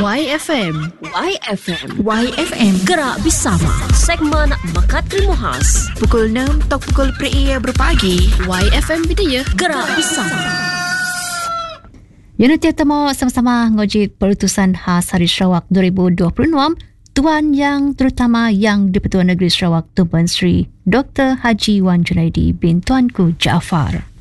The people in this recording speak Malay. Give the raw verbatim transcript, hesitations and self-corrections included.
Y F M. Y F M. Y F M. Gerak bersama. Segmen Mekat Ilmu Khas. Pukul enam atau pukul pria berpagi. Y F M Bidaya. Gerak bersama. Yang nanti temu sama-sama ngojit Perutusan Khas Hari Sarawak dua ribu dua puluh enam. Tuan Yang Terutama Yang di-Pertuan Negeri Sarawak Tuan Sri Doktor Haji Wan Junaidi bin Tuanku Jaafar.